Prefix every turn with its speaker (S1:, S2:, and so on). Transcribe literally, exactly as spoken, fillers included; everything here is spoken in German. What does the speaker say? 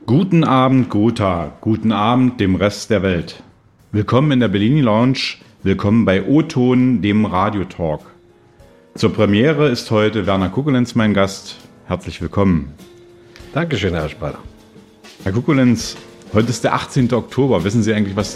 S1: Guten Abend, Gotha. Guten Abend dem Rest der Welt. Willkommen in der Bellini Lounge. Willkommen bei O-Ton, dem Radiotalk. Zur Premiere ist heute Werner Kukulenz mein Gast. Herzlich willkommen.
S2: Dankeschön, Herr Spaller.
S1: Herr Kukulenz, heute ist der achtzehnte Oktober. Wissen Sie eigentlich, was